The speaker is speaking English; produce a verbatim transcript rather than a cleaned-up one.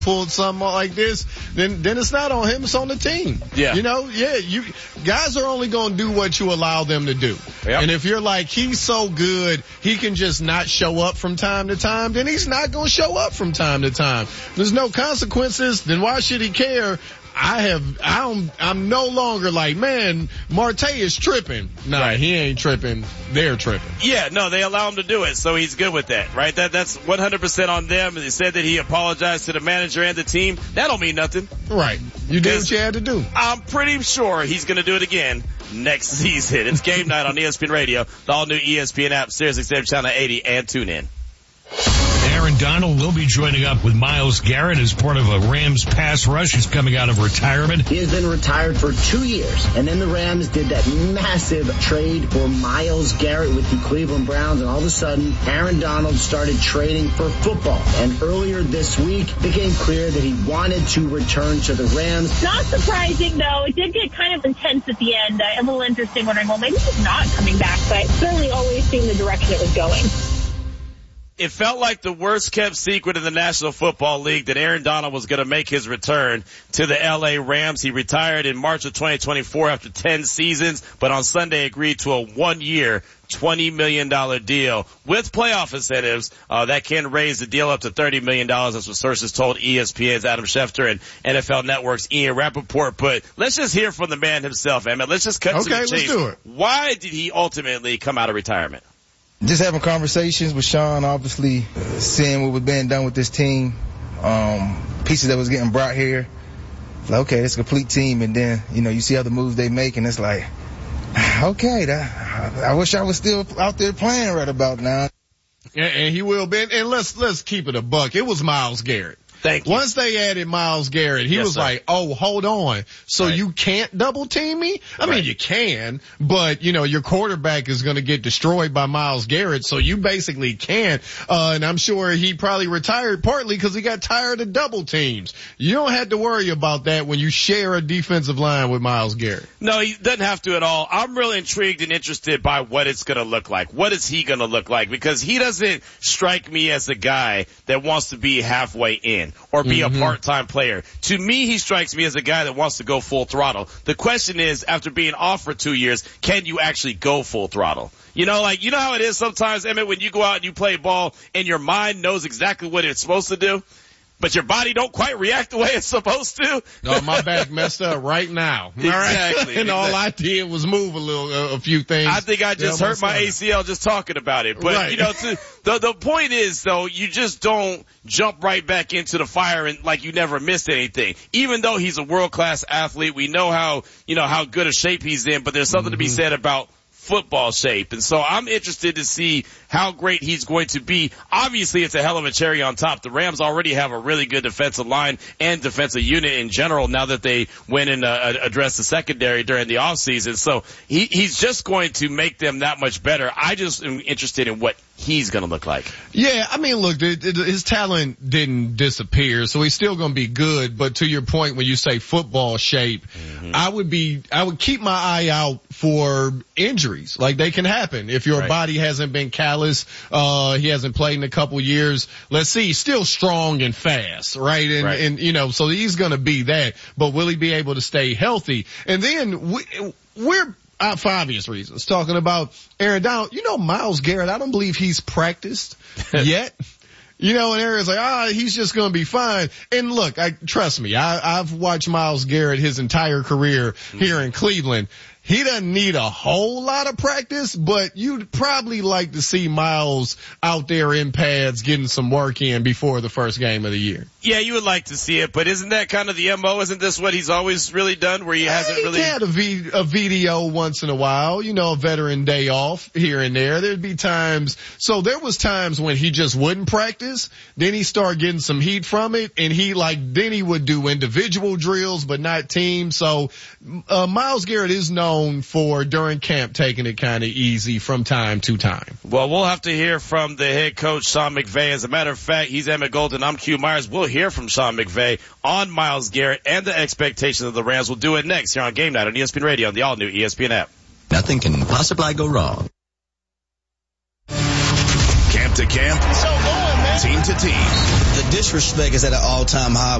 pulled something like this, then then it's not on him, it's on the team. Yeah. You know, yeah, you guys are only going to do what you allow them to do. Yep. And if you're like, he's so good, he can just not show up from time to time, then he's not going to show up from time to time. There's no consequences, then why should he care? I have, I don't, I'm no longer like, man, Marte is tripping. Nah, right. He ain't tripping. They're tripping. Yeah, no, they allow him to do it, so he's good with that, right? That That's one hundred percent on them. They said that he apologized to the manager and the team. That don't mean nothing. Right. You did what you had to do. I'm pretty sure he's going to do it again next season. It's game night on E S P N Radio, the all-new E S P N app, Sirius X M Channel eighty, and tune in. Aaron Donald will be joining up with Myles Garrett as part of a Rams pass rush. He's coming out of retirement. He has been retired for two years. And then the Rams did that massive trade for Myles Garrett with the Cleveland Browns. And all of a sudden, Aaron Donald started trading for football. And earlier this week, it became clear that he wanted to return to the Rams. Not surprising, though. It did get kind of intense at the end. I'm a little interested wondering, well, maybe he's not coming back. But certainly always seemed the direction it was going. It felt like the worst kept secret in the National Football League that Aaron Donald was going to make his return to the L A Rams. He retired in March of twenty twenty-four after ten seasons, but on Sunday agreed to a one-year, twenty million dollars deal with playoff incentives uh, that can raise the deal up to thirty million dollars. That's what sources told E S P N's Adam Schefter and N F L Network's Ian Rappaport. But let's just hear from the man himself, Emmett. Let's just cut okay, to the chase. Let's do it. Why did he ultimately come out of retirement? Just having conversations with Sean, obviously, uh, seeing what was being done with this team, um, pieces that was getting brought here. It's like, okay, it's a complete team. And then, you know, you see other moves they make, and it's like, okay, that, I wish I was still out there playing right about now. And, and he will be. And let's, let's keep it a buck. It was Myles Garrett. Thank you. Once they added Myles Garrett, he yes, was sir. like, oh, hold on. So right. you can't double team me? I right. mean, you can, but you know, your quarterback is going to get destroyed by Myles Garrett. So you basically can't. Uh, and I'm sure he probably retired partly because he got tired of double teams. You don't have to worry about that when you share a defensive line with Myles Garrett. No, he doesn't have to at all. I'm really intrigued and interested by what it's going to look like. What is he going to look like? Because he doesn't strike me as a guy that wants to be halfway in or be mm-hmm. a part-time player. To me, he strikes me as a guy that wants to go full throttle. The question is, after being off for two years, can you actually go full throttle? You know, like, you know how it is sometimes, Emmett, when you go out and you play ball and your mind knows exactly what it's supposed to do, but your body don't quite react the way it's supposed to? No, my back messed up right now. Exactly. All right? And exactly. all I did was move a little, uh, a few things. I think I just hurt my A C L just talking about it. But, right. you know, to, the, the point is, though, you just don't jump right back into the fire and like you never missed anything. Even though he's a world-class athlete, we know how, you know, how good a shape he's in, but there's something mm-hmm. to be said about football shape. And so I'm interested to see how great he's going to be. Obviously, it's a hell of a cherry on top. The Rams already have a really good defensive line and defensive unit in general now that they went and uh, addressed the secondary during the offseason. So he, he's just going to make them that much better. I just am interested in what he's going to look like. Yeah, I mean, look, his talent didn't disappear, so he's still going to be good. But to your point, when you say football shape, mm-hmm. I would be, I would keep my eye out for injuries. Like, they can happen if your right. body hasn't been callous. Uh, he hasn't played in a couple years. Let's see, he's still strong and fast, right? And, right. and you know, so he's going to be that. But will he be able to stay healthy? And then we, we're, Uh, for obvious reasons, talking about Aaron Donald. You know, Myles Garrett, I don't believe he's practiced yet. You know, and Aaron's like, ah, oh, he's just going to be fine. And look, I trust me, I, I've watched Myles Garrett his entire career here in Cleveland. He doesn't need a whole lot of practice, but you'd probably like to see Myles out there in pads getting some work in before the first game of the year. Yeah, you would like to see it, but isn't that kind of the M O? Isn't this what he's always really done, where he hasn't he really... He had a, v- a V D O once in a while, you know, a veteran day off here and there. There'd be times, so there was times when he just wouldn't practice, then he started getting some heat from it, and he like, then he would do individual drills, but not team. So, uh, Myles Garrett is known for during camp taking it kind of easy from time to time. Well, we'll have to hear from the head coach, Sean McVay. As a matter of fact, he's Emmett Golden. I'm Q Myers. We'll hear from Sean McVay on Myles Garrett and the expectations of the Rams. We'll do it next here on Game Night on E S P N Radio on the all-new E S P N app. Nothing can possibly go wrong. Camp to camp. So going, man. Team to team. The disrespect is at an all-time high